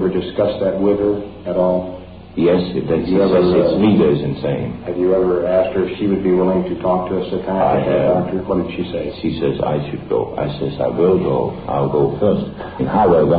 ever discussed that with her at all? Yes, it's me that is insane. Have you ever asked her if she would be willing to talk to us at I have. What did she say? She says I should go. I says I will go. I'll go first. However,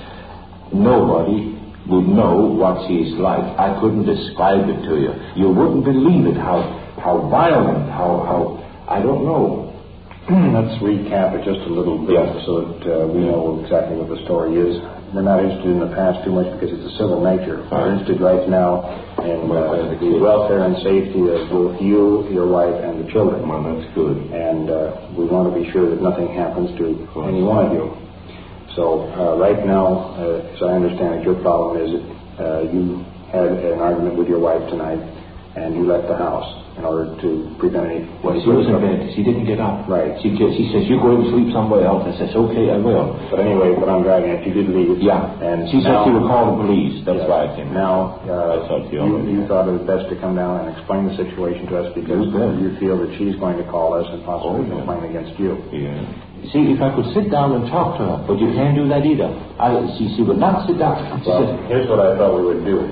nobody would know what she is like. I couldn't describe it to you. You wouldn't believe it, how violent, how I don't know. Let's recap it just a little bit so that we know exactly what the story is. We're not interested in the past too much because it's a civil nature. We're interested right now in the welfare and safety of both you, your wife, and the children. Well, that's good. And we want to be sure that nothing happens to any one of you. So right now, as I understand it, your problem is that you had an argument with your wife tonight and you left the house in order to prevent any... Well, she was in bed. She didn't get up. Right. She says, you go and sleep somewhere else. I says, okay, I will. But anyway, what I'm driving at, you did leave. Yeah. And she said she would call the police. That's why I came. Now, I thought you thought it was best to come down and explain the situation to us because you feel that she's going to call us and possibly complain against you. Yeah. See, if I could sit down and talk to her, but you can't do that either. She would not sit down. Here's what I thought we would do.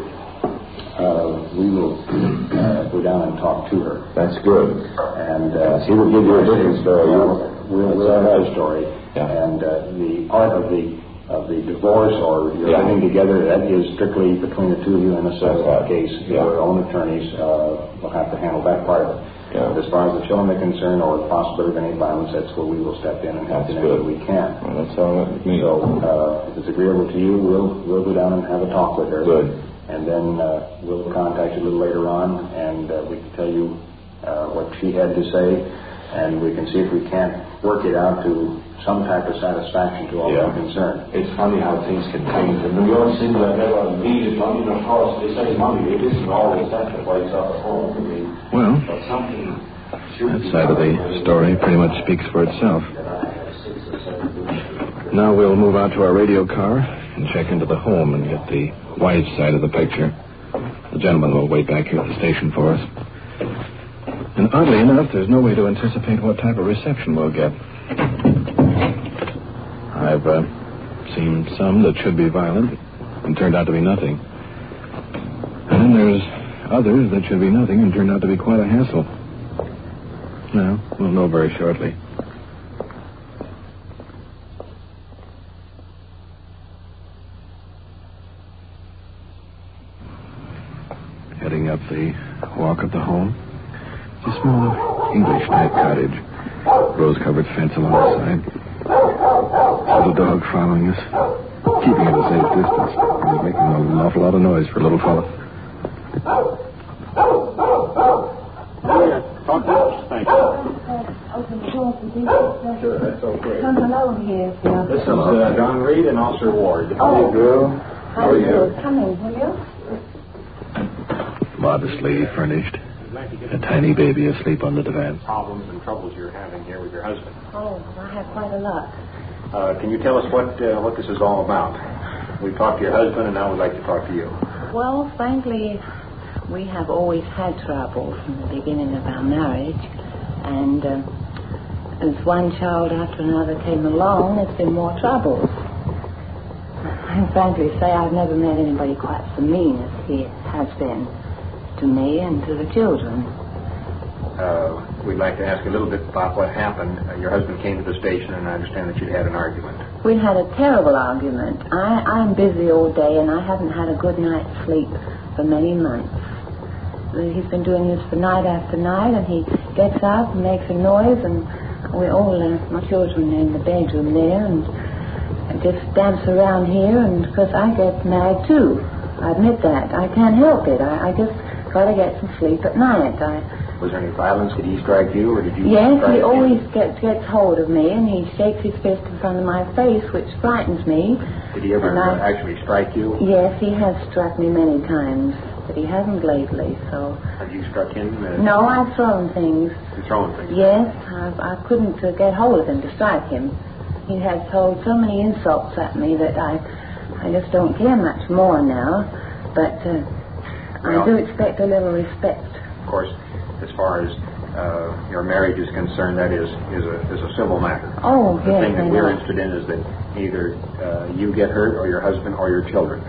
We will go down and talk to her. That's good. And she will give you a different story. We'll have her story. Yeah. And the part of the divorce or you're living together, that is strictly between the two of you in a civil case. Your own attorneys will have to handle that part of it. Yeah. But as far as the children are concerned or the possibility of any violence, that's where we will step in and help whenever we can. Well, that's all right with me. So if it's agreeable to you, we'll go down and have a talk with her. Good. And then we'll contact you a little later on, and we can tell you what she had to say, and we can see if we can't work it out to some type of satisfaction to all concerned. It's funny how things can change. In New York City, I never needed money, and of course, they say money. It isn't always that wakes up at home. Well, that side of the story pretty much speaks for itself. Now we'll move out to our radio car and check into the home and get the wife's side of the picture. The gentleman will wait back here at the station for us. And oddly enough, there's no way to anticipate what type of reception we'll get. I've seen some that should be violent and turned out to be nothing. And then there's others that should be nothing and turned out to be quite a hassle. Well, we'll know very shortly. Heading up the walk of the home. It's a small English-type cottage. Rose-covered fence along the side. Little dog following us. Keeping at a safe distance. He's making an awful lot of noise for a little fella. Thank you. Open the door for you. Sure, that's okay. Come along here. This is John Reed and Officer Ward. Oh. Hey, girl. How are you? Come in, will you? Modestly furnished. A tiny baby asleep on the divan. Problems and troubles you're having here with your husband. Oh, I have quite a lot. Can you tell us what this is all about? We've talked to your husband, and now we'd like to talk to you. Well, frankly, we have always had trouble from the beginning of our marriage. And as one child after another came along, there's been more troubles. I frankly say I've never met anybody quite so mean as he has been to me and to the children. We'd like to ask a little bit about what happened. Your husband came to the station, and I understand that you'd had an argument. We had a terrible argument. I'm busy all day, and I haven't had a good night's sleep for many months. He's been doing this for night after night, and he gets up and makes a noise, and we all, my children are in the bedroom there, and just dance around here, and because I get mad too. I admit that. I can't help it. I just try to get some sleep at night. Was there any violence? Did he strike you, or did you Yes, strike he him? always gets hold of me, and he shakes his fist in front of my face, which frightens me. Did he ever actually strike you? Yes, he has struck me many times, but he hasn't lately, so... Have you struck him? No, I've thrown things. You've thrown things? Yes, I couldn't get hold of him to strike him. He has told so many insults at me that I just don't care much more now, but I do expect a little respect. Of course, as far as your marriage is concerned, that is a civil matter. Oh, the yes, thing that I we're know. interested in is that either you get hurt or your husband or your children.